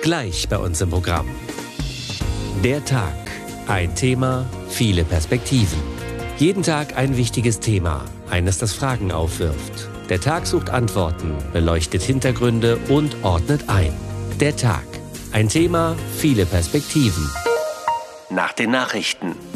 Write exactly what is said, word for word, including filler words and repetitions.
Gleich bei uns im Programm. Der Tag. Ein Thema, viele Perspektiven. Jeden Tag ein wichtiges Thema, eines, das Fragen aufwirft. Der Tag sucht Antworten, beleuchtet Hintergründe und ordnet ein. Der Tag. Ein Thema, viele Perspektiven. Nach den Nachrichten.